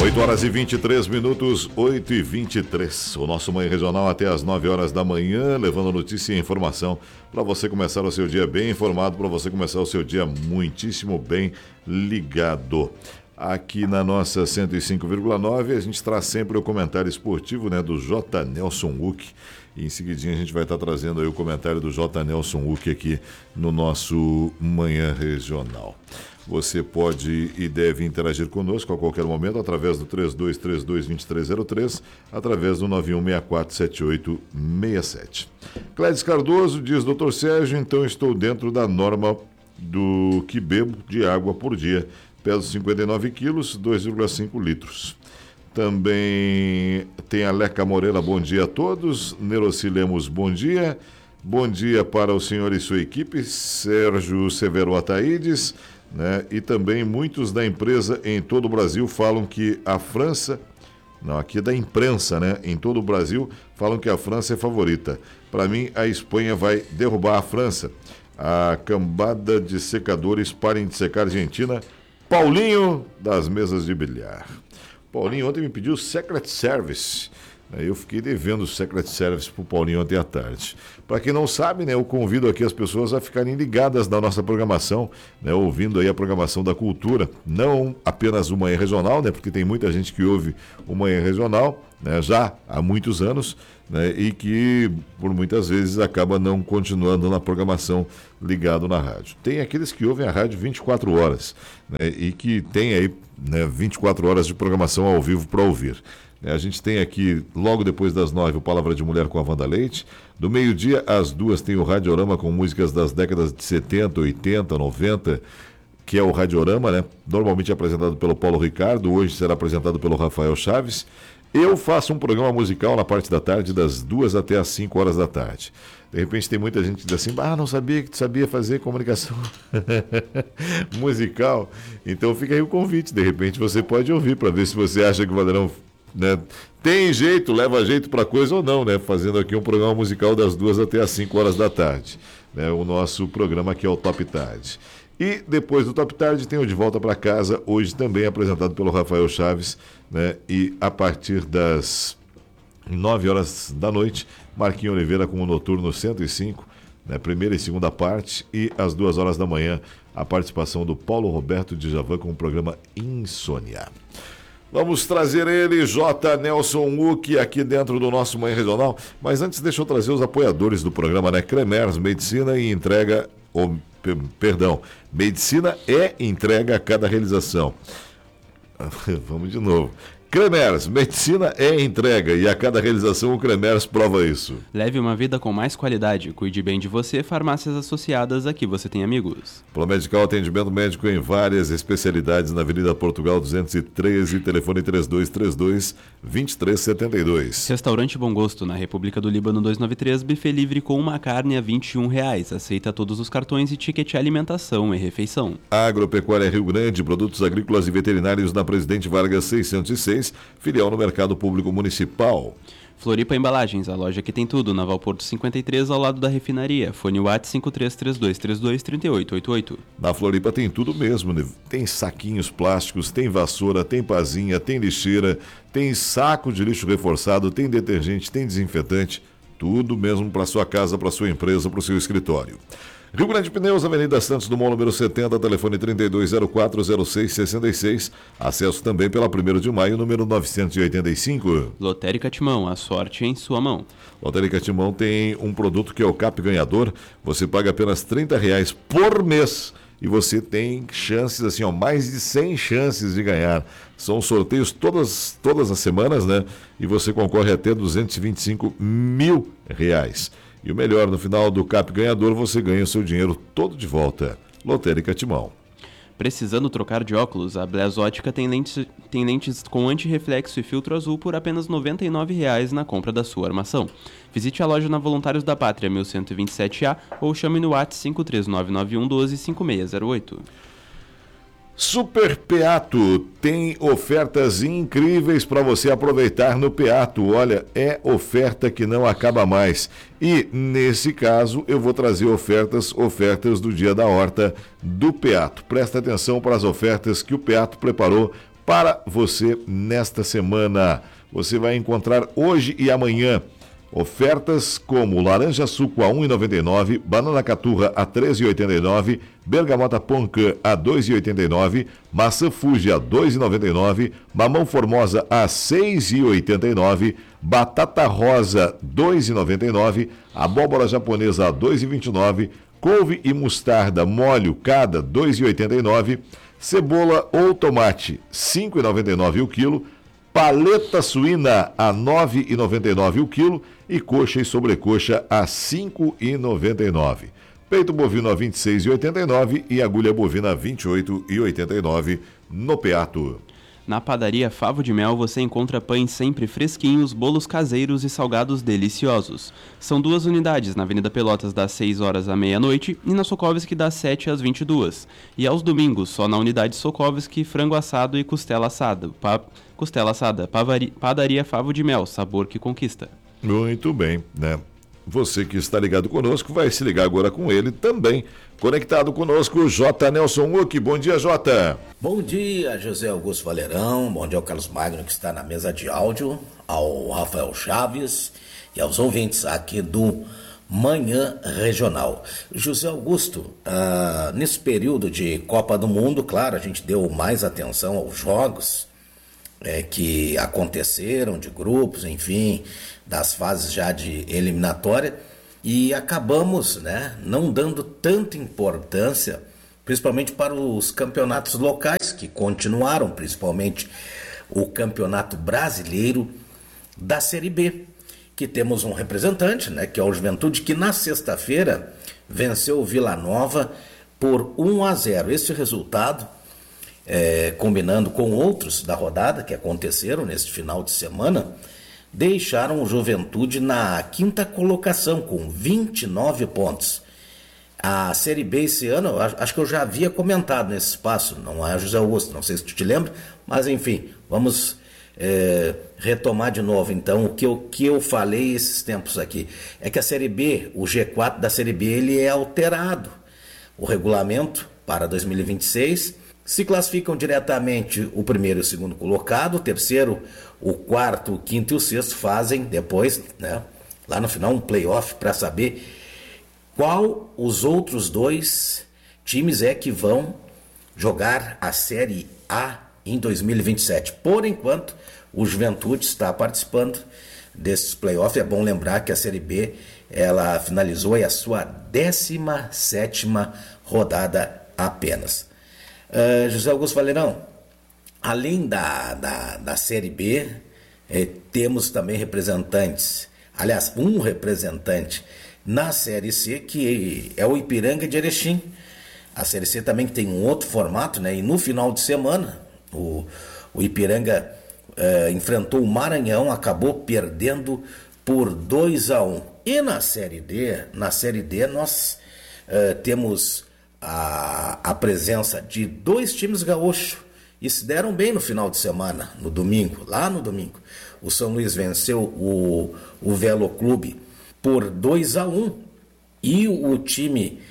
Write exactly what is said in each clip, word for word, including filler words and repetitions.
oito horas e vinte e três minutos, oito e vinte e três. O nosso Manhã Regional até às nove horas da manhã, levando notícia e informação para você começar o seu dia bem informado, para você começar o seu dia muitíssimo bem ligado. Aqui na nossa cento e cinco vírgula nove, a gente traz sempre o comentário esportivo, né, do J. Nelson Uck. E em seguidinho a gente vai estar trazendo aí o comentário do J. Nelson Uck aqui no nosso Manhã Regional. Você pode e deve interagir conosco a qualquer momento através do três dois três dois, dois três zero três, através do nove um seis quatro sete oito seis sete. Clédis Cardoso diz, doutor Sérgio, então estou dentro da norma do que bebo de água por dia. Peso cinquenta e nove quilos, dois vírgula cinco litros. Também tem a Leca Moreira, bom dia a todos. Neroci Lemos, bom dia. Bom dia para o senhor e sua equipe, Sérgio Severo Ataídes. Né? E também muitos da empresa em todo o Brasil falam que a França, não, aqui é da imprensa, né? Em todo o Brasil falam que a França é favorita. Para mim, a Espanha vai derrubar a França. A cambada de secadores parem de secar a Argentina. Paulinho das mesas de bilhar. Paulinho ontem me pediu Secret Service. Eu fiquei devendo o Secret Service para o Paulinho ontem à tarde. Para quem não sabe, né, eu convido aqui as pessoas a ficarem ligadas na nossa programação, né, ouvindo aí a programação da cultura, não apenas o Manhã Regional, né, porque tem muita gente que ouve o Manhã Regional, né, já há muitos anos, né, e que por muitas vezes acaba não continuando na programação ligado na rádio. Tem aqueles que ouvem a rádio vinte e quatro horas, né, e que tem aí, né, vinte e quatro horas de programação ao vivo para ouvir. A gente tem aqui, logo depois das nove, o Palavra de Mulher com a Wanda Leite. Do meio-dia às duas tem o Radiorama com músicas das décadas de setenta, oitenta, noventa, que é o Radiorama, né? Normalmente apresentado pelo Paulo Ricardo, hoje será apresentado pelo Rafael Chaves. Eu faço um programa musical na parte da tarde, das duas até às cinco horas da tarde. De repente tem muita gente que diz assim, ah, não sabia que tu sabia fazer comunicação musical. Então fica aí o convite, de repente você pode ouvir para ver se você acha que valerão... Né? Tem jeito, leva jeito para coisa ou não, né? Fazendo aqui um programa musical das duas até às cinco horas da tarde, né? O nosso programa aqui é o Top Tarde. E depois do Top Tarde tem o De Volta para Casa, hoje também apresentado pelo Rafael Chaves, né? E a partir das nove horas da noite, Marquinhos Oliveira com o Noturno cento e cinco, né? Primeira e segunda parte, e às duas horas da manhã a participação do Paulo Roberto Djavan com o programa Insônia. Vamos trazer ele, J. Nelson Uck, aqui dentro do nosso Manhã Regional. Mas antes, deixa eu trazer os apoiadores do programa, né? Cremers, medicina e entrega... Oh, perdão, medicina é entrega a cada realização. Vamos de novo. Cremers, medicina é entrega e a cada realização o Cremers prova isso. Leve uma vida com mais qualidade, cuide bem de você, farmácias associadas, aqui você tem amigos. Promedical, atendimento médico em várias especialidades na Avenida Portugal duzentos e treze, telefone três dois três dois, dois três sete dois. Restaurante Bom Gosto, na República do Líbano duzentos e noventa e três, buffet livre com uma carne a vinte e um reais, aceita todos os cartões e ticket alimentação e refeição. Agropecuária Rio Grande, produtos agrícolas e veterinários na Presidente Vargas seiscentos e seis, filial no Mercado Público Municipal. Floripa Embalagens, a loja que tem tudo, na Valporto cinquenta e três, ao lado da refinaria. Fone WhatsApp cinco três três dois três dois, três oito oito oito. Na Floripa tem tudo mesmo, né? Tem saquinhos plásticos, tem vassoura, tem pazinha, tem lixeira, tem saco de lixo reforçado, tem detergente, tem desinfetante, tudo mesmo para sua casa, para sua empresa, para o seu escritório. Rio Grande Pneus, Avenida Santos Dumont, número setenta, telefone trinta e dois zero quatro zero seis seis seis. Acesso também pela primeiro de maio, número novecentos e oitenta e cinco. Lotérica Timão, a sorte em sua mão. Lotérica Timão tem um produto que é o Cap Ganhador. Você paga apenas trinta reais por mês e você tem chances, assim, ó, mais de cem chances de ganhar. São sorteios todas, todas as semanas, né? E você concorre até duzentos e vinte e cinco mil reais. E o melhor, no final do Cap Ganhador, você ganha o seu dinheiro todo de volta. Lotérica Timão. Precisando trocar de óculos? A Blas Ótica tem lentes, tem lentes com antirreflexo e filtro azul por apenas noventa e nove reais na compra da sua armação. Visite a loja na Voluntários da Pátria, mil cento e vinte e sete A, ou chame no WhatsApp cinco três nove nove um um dois cinco seis zero oito. Super Peato tem ofertas incríveis para você aproveitar no Peato. Olha, é oferta que não acaba mais. E, nesse caso, eu vou trazer ofertas, ofertas do Dia da Horta do Peato. Presta atenção para as ofertas que o Peato preparou para você nesta semana. Você vai encontrar hoje e amanhã ofertas como laranja suco a um real e noventa e nove centavos, banana caturra a treze reais e oitenta e nove centavos, bergamota poncã a dois reais e oitenta e nove centavos, maçã Fuji a dois reais e noventa e nove centavos, mamão formosa a seis reais e oitenta e nove centavos, batata rosa dois reais e noventa e nove centavos, abóbora japonesa a dois reais e vinte e nove centavos, couve e mostarda molho cada dois reais e oitenta e nove centavos, cebola ou tomate cinco reais e noventa e nove centavos o quilo, paleta suína a nove reais e noventa e nove centavos o quilo e coxa e sobrecoxa a cinco reais e noventa e nove centavos. Peito bovino a vinte e seis reais e oitenta e nove centavos e agulha bovina a vinte e oito reais e oitenta e nove centavos no Peato. Na padaria Favo de Mel você encontra pães sempre fresquinhos, bolos caseiros e salgados deliciosos. São duas unidades, na Avenida Pelotas das seis horas à meia-noite e na Sokovski das sete às vinte e duas. E aos domingos, só na unidade Sokovski, frango assado e costela assada. Pa... Costela assada, pavari... padaria Favo de Mel, sabor que conquista. Muito bem, né? Você que está ligado conosco vai se ligar agora com ele também. Conectado conosco, J. Nelson Uck. Bom dia, Jota. Bom dia, José Augusto Valerão. Bom dia ao Carlos Magno, que está na mesa de áudio, ao Rafael Chaves e aos ouvintes aqui do Manhã Regional. José Augusto, ah, nesse período de Copa do Mundo, claro, a gente deu mais atenção aos jogos é, que aconteceram, de grupos, enfim, das fases já de eliminatória, e acabamos, né, não dando tanta importância, principalmente para os campeonatos locais, que continuaram, principalmente o Campeonato Brasileiro da Série B, que temos um representante, né, que é o Juventude, que na sexta-feira venceu o Vila Nova por um a zero. Esse resultado, é, combinando com outros da rodada que aconteceram neste final de semana, deixaram o Juventude na quinta colocação, com vinte e nove pontos. A Série B esse ano, acho que eu já havia comentado nesse espaço, não é, José Augusto? Não sei se tu te lembra, mas enfim, vamos é, retomar de novo então o que eu, que eu falei esses tempos aqui. É que a Série B, o G quatro da Série B, ele é alterado. O regulamento para dois mil e vinte e seis... se classificam diretamente o primeiro e o segundo colocado, o terceiro, o quarto, o quinto e o sexto fazem depois, né, lá no final, um play-off para saber qual os outros dois times é que vão jogar a Série A em dois mil e vinte e sete. Por enquanto, o Juventude está participando desses play-offs. É bom lembrar que a Série B, ela finalizou aí a sua décima sétima rodada apenas. Uh, José Augusto Valerão, além da, da, da Série B, eh, temos também representantes, aliás, um representante na Série C, que é o Ipiranga de Erechim. A Série C também tem um outro formato, né? E no final de semana, o, o Ipiranga eh, enfrentou o Maranhão, acabou perdendo por dois a um. E na Série D, na Série D nós eh, temos A, a presença de dois times gaúchos e se deram bem no final de semana, no domingo, lá no domingo. O São Luís venceu o, o Velo Clube por dois a um e o, o time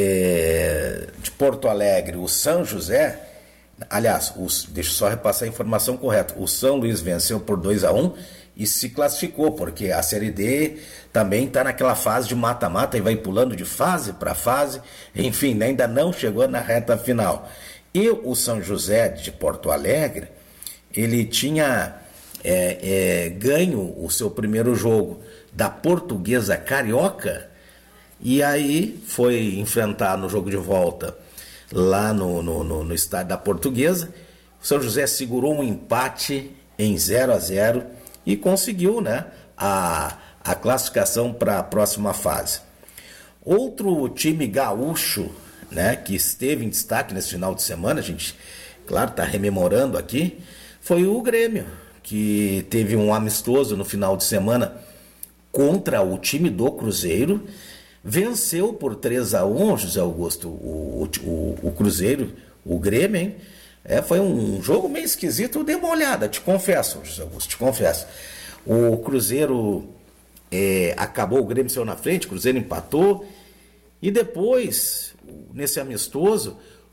é, de Porto Alegre, o São José, aliás, os, deixa eu só repassar a informação correta, o São Luís venceu por dois a um e se classificou, porque a Série D também está naquela fase de mata-mata e vai pulando de fase para fase, enfim, ainda não chegou na reta final. E o São José de Porto Alegre, ele tinha é, é, ganho o seu primeiro jogo da Portuguesa Carioca, e aí foi enfrentar no jogo de volta lá no, no, no, no estádio da Portuguesa. O São José segurou um empate em zero a zero e conseguiu, né, a, a classificação para a próxima fase. Outro time gaúcho, né, que esteve em destaque nesse final de semana, a gente, claro, está rememorando aqui, foi o Grêmio, que teve um amistoso no final de semana contra o time do Cruzeiro, venceu por três a um, José Augusto, o, o, o Cruzeiro, o Grêmio, hein? É, foi um jogo meio esquisito, dei uma olhada, te confesso, José Augusto, te confesso. O Cruzeiro é, acabou, o Grêmio saiu na frente, o Cruzeiro empatou, e depois, nesse amistoso,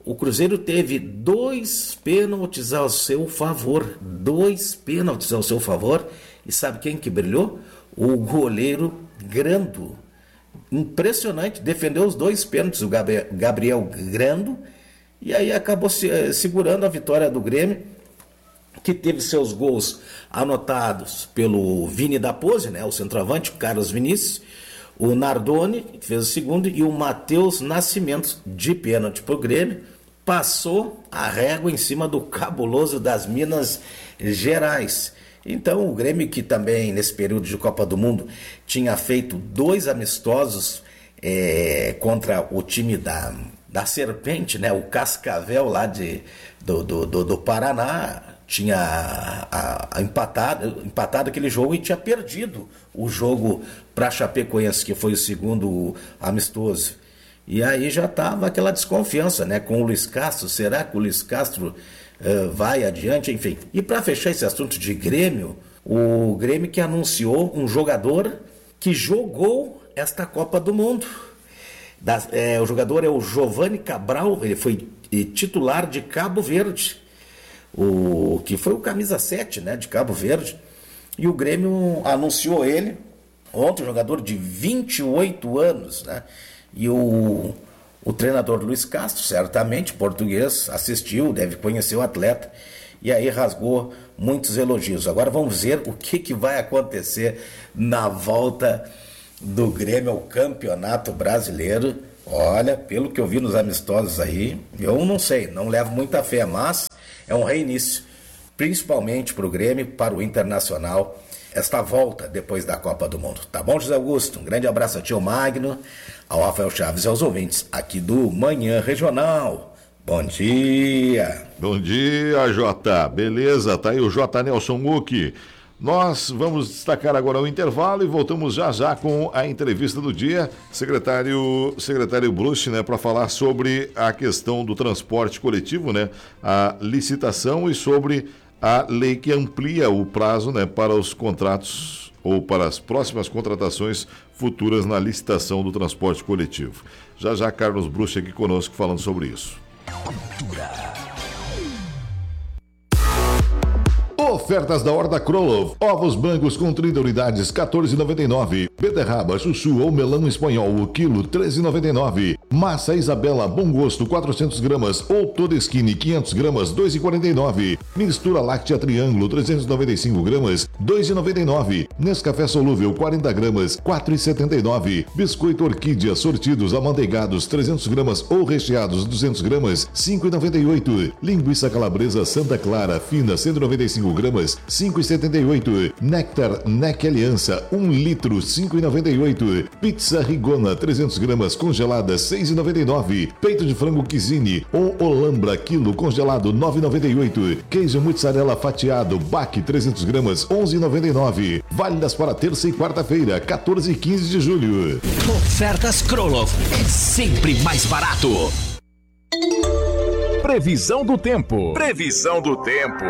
o Cruzeiro teve dois pênaltis ao seu favor. Dois pênaltis ao seu favor. E sabe quem que brilhou? O goleiro Grando. Impressionante, defendeu os dois pênaltis, o Gabriel Grando. E aí acabou se, segurando a vitória do Grêmio, que teve seus gols anotados pelo Vini da Pose, né, o centroavante, o Carlos Vinícius, o Nardoni, que fez o segundo, e o Matheus Nascimento, de pênalti para o Grêmio, passou a régua em cima do cabuloso das Minas Gerais. Então o Grêmio, que também nesse período de Copa do Mundo tinha feito dois amistosos é, contra o time da, da Serpente, né, o Cascavel lá de, do, do, do, do Paraná, tinha a, a, a empatado, empatado aquele jogo e tinha perdido o jogo para Chapecoense, que foi o segundo amistoso. E aí já estava aquela desconfiança, né, com o Luiz Castro. Será que o Luiz Castro uh, vai adiante? Enfim. E para fechar esse assunto de Grêmio, o Grêmio que anunciou um jogador que jogou esta Copa do Mundo. Da, é, o jogador é o Giovanni Cabral, ele foi titular de Cabo Verde. O, que foi o camisa sete, né, de Cabo Verde, e o Grêmio anunciou ele ontem, um jogador de vinte e oito anos, né, e o, o treinador Luiz Castro, certamente português, assistiu, deve conhecer o atleta, e aí rasgou muitos elogios. Agora vamos ver o que, que vai acontecer na volta do Grêmio ao Campeonato Brasileiro. Olha, pelo que eu vi nos amistosos aí, eu não sei, não levo muita fé, mas é um reinício, principalmente para o Grêmio, para o Internacional, esta volta depois da Copa do Mundo. Tá bom, José Augusto? Um grande abraço ao tio Magno, ao Rafael Chaves e aos ouvintes aqui do Manhã Regional. Bom dia! Bom dia, Jota. Beleza, tá aí o J. Nelson Mucci. Nós vamos destacar agora o intervalo e voltamos já já com a entrevista do dia, secretário, secretário Bruch, né, para falar sobre a questão do transporte coletivo, né, a licitação e sobre a lei que amplia o prazo, né, para os contratos ou para as próximas contratações futuras na licitação do transporte coletivo. Já já Carlos Bruch aqui conosco falando sobre isso. Cultura. Ofertas da Horta Krolov. Ovos brancos com trinta unidades, quatorze reais e noventa e nove centavos. Beterraba, chuchu ou melão espanhol, o quilo, treze reais e noventa e nove centavos. Massa Isabela, bom gosto, quatrocentas gramas ou toda skinny, quinhentas gramas, dois reais e quarenta e nove centavos. Mistura láctea triângulo, trezentas e noventa e cinco gramas, dois reais e noventa e nove centavos. Nescafé solúvel, quarenta gramas, quatro reais e setenta e nove centavos. Biscoito Orquídea, sortidos, amanteigados, trezentas gramas ou recheados, duzentas gramas, cinco reais e noventa e oito centavos. Linguiça calabresa Santa Clara, fina, cento e noventa e cinco gramas, cinco reais e setenta e oito centavos. Néctar Nec Aliança, um litro, cinco reais e noventa e oito centavos. Pizza Rigona, trezentas gramas, congelada, seis reais e noventa e nove centavos. Peito de frango Kizini ou Olambra, quilo, congelado, nove reais e noventa e oito centavos. Queijo mussarela fatiado, Bac, trezentas gramas, onze reais e noventa e nove centavos. Válidas para terça e quarta-feira, quatorze e quinze de julho. Ofertas Krolov é sempre mais barato. Previsão do tempo. Previsão do tempo.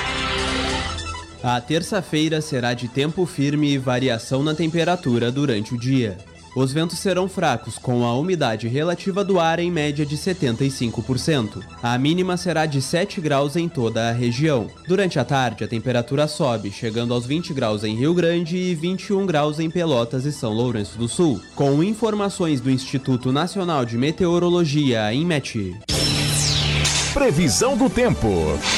A terça-feira será de tempo firme e variação na temperatura durante o dia. Os ventos serão fracos, com a umidade relativa do ar em média de setenta e cinco por cento. A mínima será de sete graus em toda a região. Durante a tarde, a temperatura sobe, chegando aos vinte graus em Rio Grande e vinte e um graus em Pelotas e São Lourenço do Sul. Com informações do Instituto Nacional de Meteorologia, INMET. Previsão do tempo.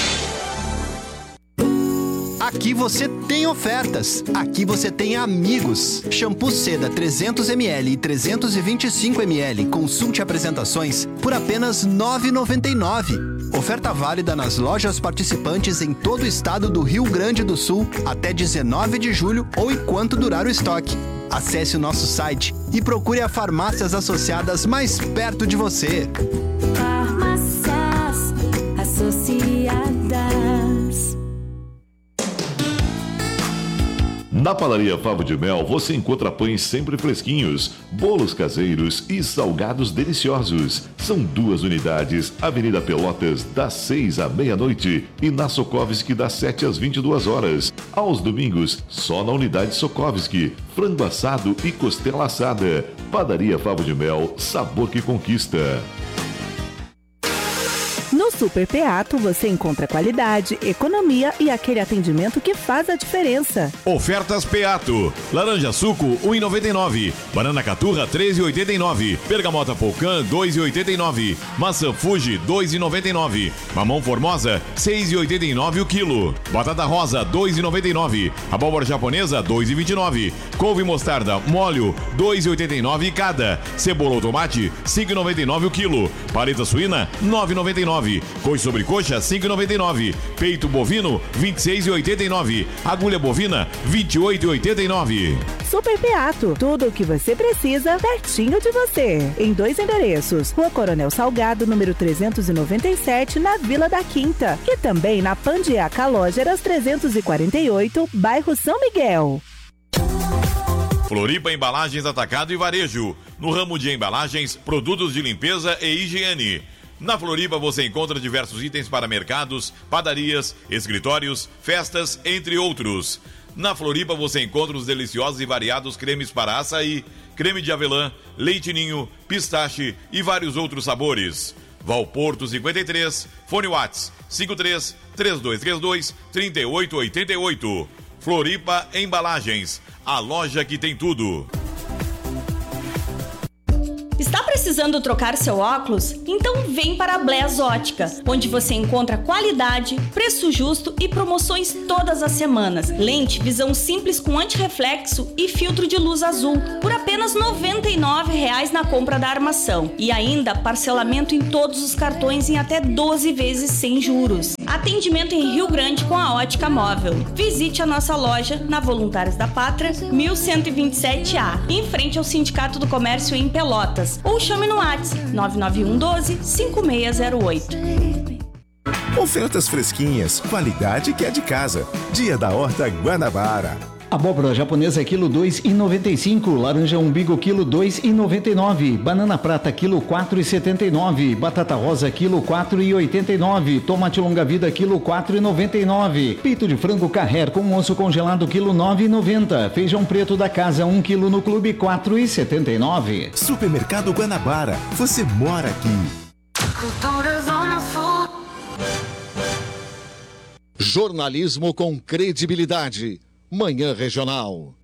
Aqui você tem ofertas. Aqui você tem amigos. Shampoo Seda trezentos mililitros e trezentos e vinte e cinco mililitros. Consulte apresentações por apenas nove reais e noventa e nove centavos. Oferta válida nas lojas participantes em todo o estado do Rio Grande do Sul até dezenove de julho ou enquanto durar o estoque. Acesse o nosso site e procure as farmácias associadas mais perto de você. Farmácias associadas. Na Padaria Favo de Mel você encontra pães sempre fresquinhos, bolos caseiros e salgados deliciosos. São duas unidades, Avenida Pelotas, das seis à meia-noite e na Sokovski, das sete às vinte e duas horas. Aos domingos, só na unidade Sokovski, frango assado e costela assada. Padaria Favo de Mel, sabor que conquista. No Super Peato você encontra qualidade, economia e aquele atendimento que faz a diferença. Ofertas Peato. Laranja suco um real e noventa e nove centavos. Banana caturra três reais e oitenta e nove centavos. Bergamota Polcan dois reais e oitenta e nove centavos. Maçã Fuji dois reais e noventa e nove centavos. Mamão Formosa seis reais e oitenta e nove centavos o quilo. Batata rosa dois reais e noventa e nove centavos. Abóbora japonesa dois reais e vinte e nove centavos. Couve mostarda molho dois reais e oitenta e nove centavos cada. Cebola ou tomate cinco reais e noventa e nove centavos o quilo. Paleta suína nove reais e noventa e nove centavos. Coxa sobre coxa cinco reais e noventa e nove centavos. Peito bovino vinte e seis reais e oitenta e nove centavos. Agulha bovina vinte e oito reais e oitenta e nove centavos. Super Peato, tudo o que você precisa pertinho de você. Em dois endereços, Rua Coronel Salgado, número trezentos e noventa e sete, na Vila da Quinta. E também na Pandiaca Lógeras trezentos e quarenta e oito, bairro São Miguel. Floripa Embalagens Atacado e Varejo. No ramo de embalagens, produtos de limpeza e higiene. Na Floripa você encontra diversos itens para mercados, padarias, escritórios, festas, entre outros. Na Floripa você encontra os deliciosos e variados cremes para açaí, creme de avelã, leite ninho, pistache e vários outros sabores. Valporto cinquenta e três, fone Whats cinco três, três dois três dois, três oito oito oito. Floripa Embalagens, a loja que tem tudo. Está precisando trocar seu óculos? Então vem para a Blés Ótica, onde você encontra qualidade, preço justo e promoções todas as semanas. Lente visão simples com antirreflexo e filtro de luz azul por apenas noventa e nove reais na compra da armação. E ainda parcelamento em todos os cartões em até doze vezes sem juros. Atendimento em Rio Grande com a Ótica Móvel. Visite a nossa loja na Voluntários da Pátria, mil cento e vinte e sete A, em frente ao Sindicato do Comércio em Pelotas. Ou chame no WhatsApp nove nove um um doze, cinco seis zero oito. Ofertas fresquinhas, qualidade que é de casa. Dia da Horta Guanabara. Abóbora japonesa quilo dois reais e noventa e cinco centavos, laranja umbigo quilo dois reais e noventa e nove centavos, banana prata quilo quatro reais e setenta e nove centavos, batata rosa quilo quatro reais e oitenta e nove centavos, tomate longa vida quilo quatro reais e noventa e nove centavos, peito de frango Carrer com osso congelado quilo nove reais e noventa centavos, feijão preto da casa um quilo no clube quatro reais e setenta e nove centavos. Supermercado Guanabara, você mora aqui. Jornalismo com credibilidade. Manhã Regional.